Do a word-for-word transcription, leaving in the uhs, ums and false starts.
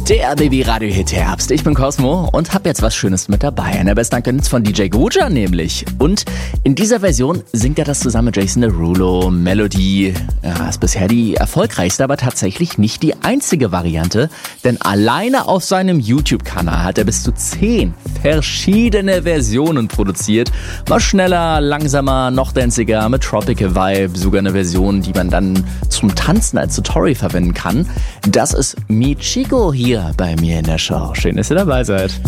Der Baby-Radio-Hit Herbst. Ich bin Cosmo und hab jetzt was Schönes mit dabei. Eine Best-Dank von D J Guja nämlich. Und in dieser Version singt er das zusammen mit Jason Derulo. Melody ja, ist bisher die erfolgreichste, aber tatsächlich nicht die einzige Variante. Denn alleine auf seinem YouTube-Kanal hat er bis zu zehn verschiedene Versionen produziert. Mal schneller, langsamer, noch danziger, mit Tropical Vibe. Sogar eine Version, die man dann zum Tanzen als Tutorial verwenden kann. Das ist Mi Chico hier bei mir in der Show. Schön, dass ihr dabei seid.